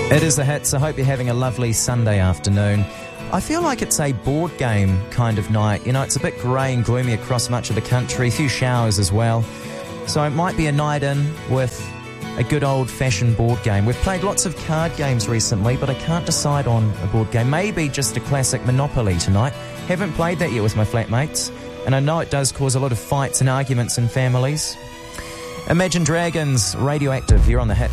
It is the Hits. I hope you're having a lovely Sunday afternoon. I feel like it's a board game kind of night. You know, it's a bit grey and gloomy across much of the country, a few showers as well. So it might be a night in with a good old-fashioned board game. We've played lots of card games recently, but I can't decide on a board game. Maybe just a classic Monopoly tonight. Haven't played that yet with my flatmates, and I know it does cause a lot of fights and arguments in families. Imagine Dragons, Radioactive, you're on the Hit.